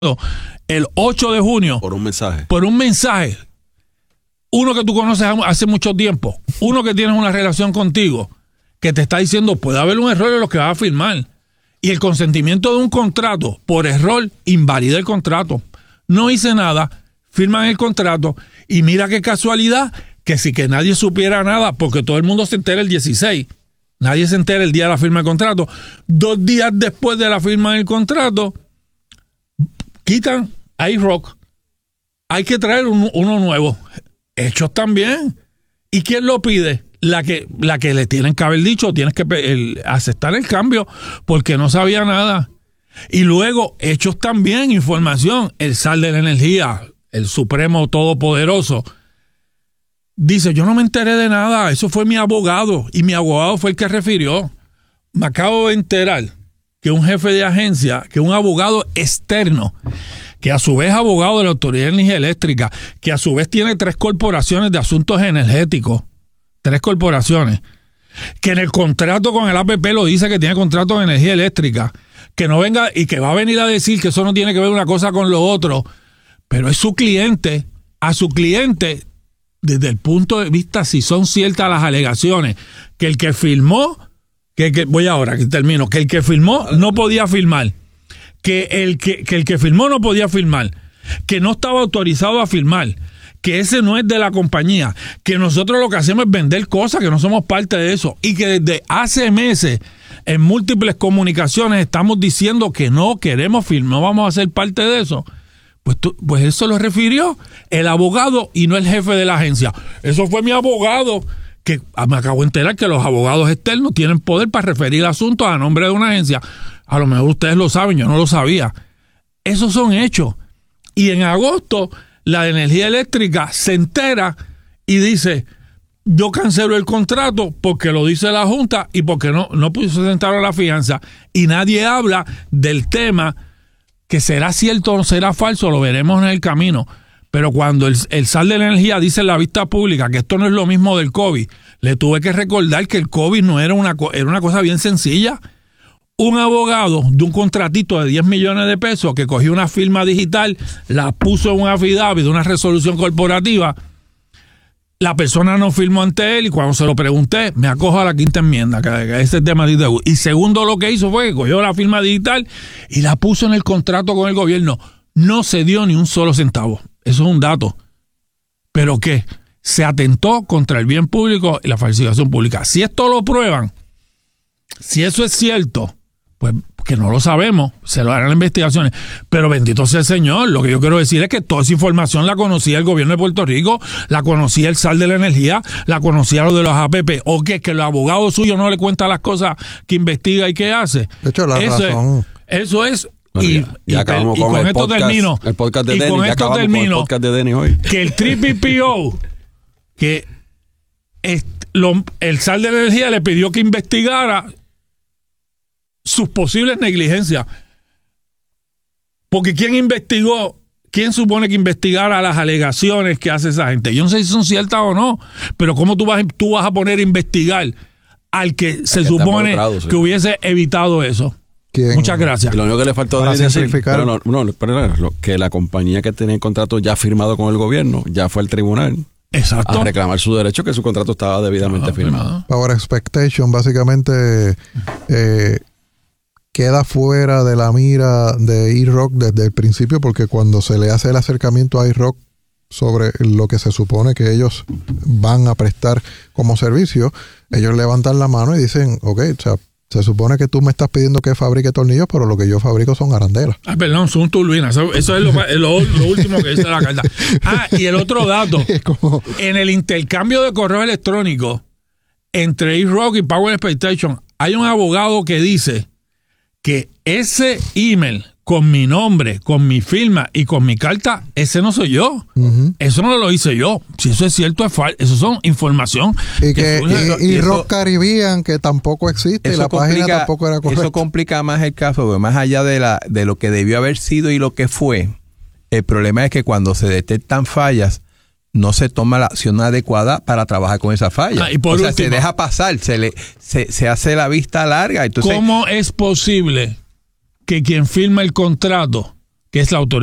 el 8 de junio. Por un mensaje. Por un mensaje. Uno que tú conoces hace mucho tiempo, uno que tienes una relación contigo, que te está diciendo puede haber un error en lo que vas a firmar. Y el consentimiento de un contrato por error invalida el contrato. No hice nada, firman el contrato y mira qué casualidad que sí que nadie supiera nada porque todo el mundo se entera el 16. Nadie se entera el día de la firma del contrato. 2 días después de la firma del contrato, quitan a iRock. Hay que traer uno nuevo. Hechos también. ¿Y quién lo pide? La que le tienen que haber dicho, tienes que aceptar el cambio porque no sabía nada. Y luego, hechos también, información. El SAR de la Energía, el Supremo Todopoderoso, dice, yo no me enteré de nada, eso fue mi abogado, y mi abogado fue el que refirió. Me acabo de enterar que un jefe de agencia, que un abogado externo, que a su vez es abogado de la Autoridad de Energía Eléctrica, que a su vez tiene 3 corporaciones de asuntos energéticos, 3 corporaciones, que en el contrato con el APP lo dice que tiene contrato de energía eléctrica, que no venga y que va a venir a decir que eso no tiene que ver una cosa con lo otro, pero es su cliente. A su cliente, desde el punto de vista si son ciertas las alegaciones, que el que firmó, que el que firmó no podía firmar, que el que firmó no podía firmar, que no estaba autorizado a firmar, que ese no es de la compañía, que nosotros lo que hacemos es vender cosas, que no somos parte de eso, y que desde hace meses en múltiples comunicaciones estamos diciendo que no queremos firmar, no vamos a ser parte de eso. Pues eso lo refirió el abogado y no el jefe de la agencia. Eso fue mi abogado, que me acabo de enterar que los abogados externos tienen poder para referir asuntos a nombre de una agencia. A lo mejor ustedes lo saben, yo no lo sabía. Esos son hechos. Y en agosto, la de energía eléctrica se entera y dice, yo cancelo el contrato porque lo dice la Junta y porque no presentaron la fianza. Y nadie habla del tema que será cierto o no será falso, lo veremos en el camino. Pero cuando el SAR de la Energía dice en la vista pública que esto no es lo mismo del COVID, le tuve que recordar que el COVID no era era una cosa bien sencilla. Un abogado de un contratito de 10 millones de pesos que cogió una firma digital, la puso en un affidavit de una resolución corporativa, la persona no firmó ante él y cuando se lo pregunté, me acojo a la 5ª enmienda, que ese tema de deuda. Y segundo, lo que hizo fue que cogió la firma digital y la puso en el contrato con el gobierno. No se dio ni un solo centavo. Eso es un dato. ¿Pero qué? Se atentó contra el bien público y la falsificación pública. Si esto lo prueban, si eso es cierto, pues que no lo sabemos, se lo harán las investigaciones, pero bendito sea el Señor. Lo que yo quiero decir es que toda esa información la conocía el gobierno de Puerto Rico, la conocía el SAR de la Energía, la conocía lo de los APP, o que el abogado suyo no le cuenta las cosas que investiga y que hace. De hecho, la razón. Eso es. Bueno, y acabamos con el esto podcast, termino. El podcast de y Denny. con esto termino. El podcast de Denny hoy. Que el TPPO, que el SAR de la Energía le pidió que investigara sus posibles negligencias. Porque ¿quién supone que investigara las alegaciones que hace esa gente? Yo no sé si son ciertas o no, pero ¿cómo tú vas a poner a investigar al que se supone que hubiese evitado eso? ¿Quién? Muchas gracias. Y lo único que le faltó Para decir, simplificar. que la compañía que tenía el contrato ya firmado con el gobierno, ya fue al tribunal. Exacto. A reclamar su derecho, que su contrato estaba debidamente firmado. Power Expectation básicamente queda fuera de la mira de iRock desde el principio, porque cuando se le hace el acercamiento a iRock sobre lo que se supone que ellos van a prestar como servicio, ellos levantan la mano y dicen, ok, o sea, se supone que tú me estás pidiendo que fabrique tornillos, pero lo que yo fabrico son arandelas. Perdón, son turbinas. Eso es lo último que dice la carta. Y el otro dato. En el intercambio de correo electrónico entre iRock y Power Expectation, hay un abogado que dice que ese email con mi nombre, con mi firma y con mi carta, ese no soy yo. Uh-huh. Eso no lo hice yo. Si eso es cierto, es falso. Eso son información. Y Rock Caribbean, que tampoco existe, la página tampoco era correcta. Eso complica más el caso, porque más allá de lo que debió haber sido y lo que fue, el problema es que cuando se detectan fallas, no se toma la acción adecuada para trabajar con esa falla. Se deja pasar, se hace la vista larga. Entonces, ¿cómo es posible que quien firma el contrato que es la autoridad